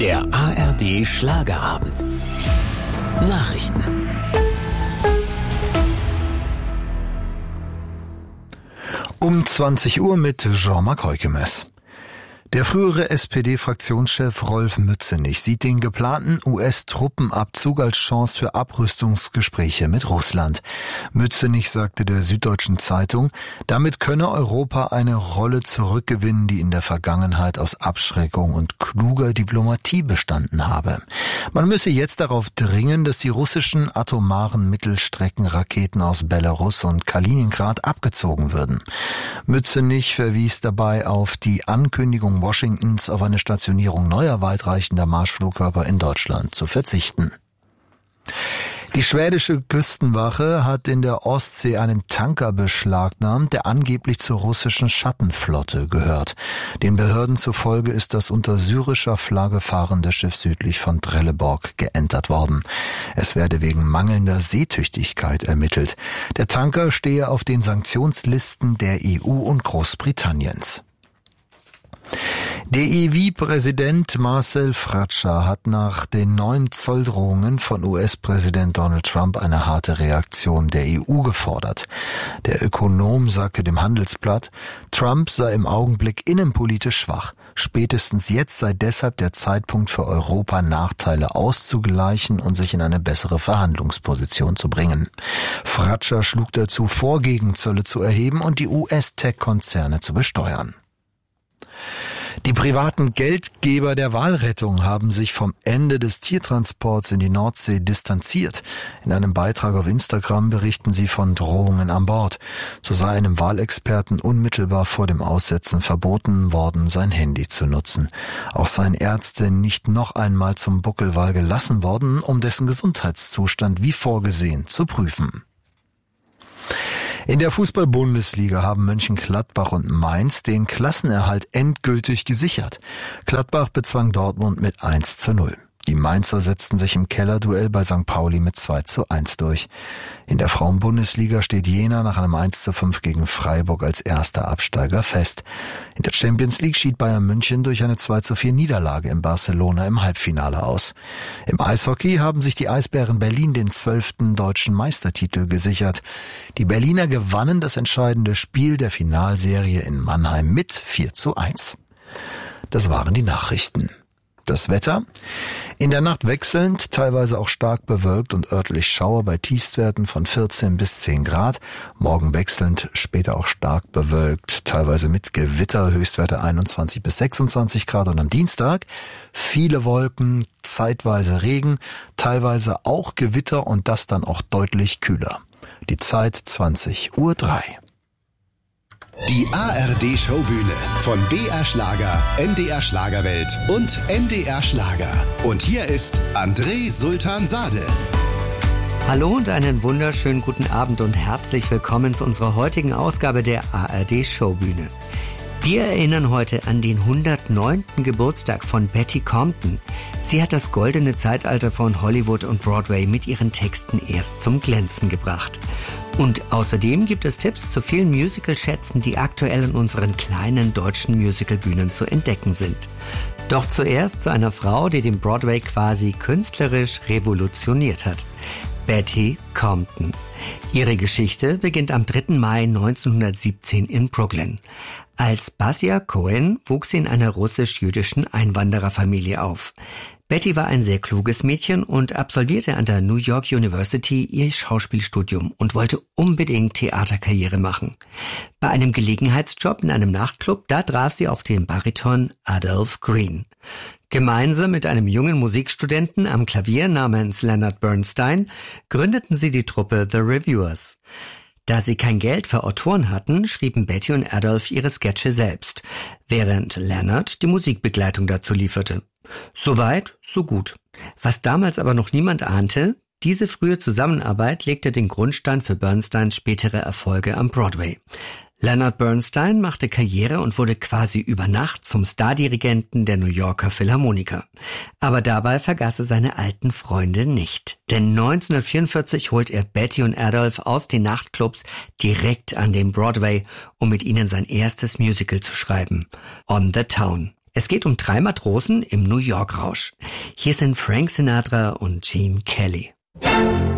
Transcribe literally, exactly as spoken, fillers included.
Der A R D Schlagerabend. Nachrichten. Um zwanzig Uhr mit Jean-Marc Heukemes. Der frühere S P D-Fraktionschef Rolf Mützenich sieht den geplanten U S-Truppenabzug als Chance für Abrüstungsgespräche mit Russland. Mützenich sagte der Süddeutschen Zeitung, damit könne Europa eine Rolle zurückgewinnen, die in der Vergangenheit aus Abschreckung und kluger Diplomatie bestanden habe. Man müsse jetzt darauf dringen, dass die russischen atomaren Mittelstreckenraketen aus Belarus und Kaliningrad abgezogen würden. Mützenich verwies dabei auf die Ankündigung Washingtons, auf eine Stationierung neuer weitreichender Marschflugkörper in Deutschland zu verzichten. Die schwedische Küstenwache hat in der Ostsee einen Tanker beschlagnahmt, der angeblich zur russischen Schattenflotte gehört. Den Behörden zufolge ist das unter syrischer Flagge fahrende Schiff südlich von Trelleborg geentert worden. Es werde wegen mangelnder Seetüchtigkeit ermittelt. Der Tanker stehe auf den Sanktionslisten der E U und Großbritanniens. Der E W I-Präsident Marcel Fratscher hat nach den neuen Zolldrohungen von U S-Präsident Donald Trump eine harte Reaktion der E U gefordert. Der Ökonom sagte dem Handelsblatt, Trump sei im Augenblick innenpolitisch schwach. Spätestens jetzt sei deshalb der Zeitpunkt für Europa, Nachteile auszugleichen und sich in eine bessere Verhandlungsposition zu bringen. Fratscher schlug dazu vor, Gegenzölle zu erheben und die U S-Tech-Konzerne zu besteuern. Die privaten Geldgeber der Walrettung haben sich vom Ende des Tiertransports in die Nordsee distanziert. In einem Beitrag auf Instagram berichten sie von Drohungen an Bord. So sei einem Walexperten unmittelbar vor dem Aussetzen verboten worden, sein Handy zu nutzen. Auch seien Ärzte nicht noch einmal zum Buckelwal gelassen worden, um dessen Gesundheitszustand wie vorgesehen zu prüfen. In der Fußball-Bundesliga haben Mönchengladbach und Mainz den Klassenerhalt endgültig gesichert. Gladbach bezwang Dortmund mit eins zu null. Die Mainzer setzten sich im Kellerduell bei Sankt Pauli mit zwei zu eins durch. In der Frauen-Bundesliga steht Jena nach einem eins zu fünf gegen Freiburg als erster Absteiger fest. In der Champions League schied Bayern München durch eine zwei zu vier Niederlage in Barcelona im Halbfinale aus. Im Eishockey haben sich die Eisbären Berlin den zwölften deutschen Meistertitel gesichert. Die Berliner gewannen das entscheidende Spiel der Finalserie in Mannheim mit vier zu eins. Das waren die Nachrichten. Das Wetter? In der Nacht wechselnd, teilweise auch stark bewölkt und örtlich Schauer bei Tiefstwerten von vierzehn bis zehn Grad. Morgen wechselnd, später auch stark bewölkt, teilweise mit Gewitter, Höchstwerte einundzwanzig bis sechsundzwanzig Grad. Und am Dienstag viele Wolken, zeitweise Regen, teilweise auch Gewitter und das dann auch deutlich kühler. Die Zeit zwanzig Uhr drei. Die A R D-Showbühne von B R Schlager, N D R Schlagerwelt und N D R Schlager. Und hier ist André Sultan Sade. Hallo und einen wunderschönen guten Abend und herzlich willkommen zu unserer heutigen Ausgabe der A R D-Showbühne. Wir erinnern heute an den hundertneunten Geburtstag von Betty Comden. Sie hat das goldene Zeitalter von Hollywood und Broadway mit ihren Texten erst zum Glänzen gebracht. Und außerdem gibt es Tipps zu vielen Musical-Schätzen, die aktuell in unseren kleinen deutschen Musicalbühnen zu entdecken sind. Doch zuerst zu einer Frau, die den Broadway quasi künstlerisch revolutioniert hat. Betty Comden. Ihre Geschichte beginnt am dritten Mai neunzehnhundertsiebzehn in Brooklyn. Als Basia Cohen wuchs sie in einer russisch-jüdischen Einwandererfamilie auf. Betty war ein sehr kluges Mädchen und absolvierte an der New York University ihr Schauspielstudium und wollte unbedingt Theaterkarriere machen. Bei einem Gelegenheitsjob in einem Nachtclub, da traf sie auf den Bariton Adolph Green. Gemeinsam mit einem jungen Musikstudenten am Klavier namens Leonard Bernstein gründeten sie die Truppe The Reviewers. Da sie kein Geld für Autoren hatten, schrieben Betty und Adolph ihre Sketche selbst, während Leonard die Musikbegleitung dazu lieferte. Soweit, so gut. Was damals aber noch niemand ahnte, diese frühe Zusammenarbeit legte den Grundstein für Bernsteins spätere Erfolge am Broadway. Leonard Bernstein machte Karriere und wurde quasi über Nacht zum Stardirigenten der New Yorker Philharmoniker. Aber dabei vergaß er seine alten Freunde nicht. Denn neunzehnhundertvierundvierzig holt er Betty und Adolph aus den Nachtclubs direkt an den Broadway, um mit ihnen sein erstes Musical zu schreiben, On the Town. Es geht um drei Matrosen im New York-Rausch. Hier sind Frank Sinatra und Gene Kelly.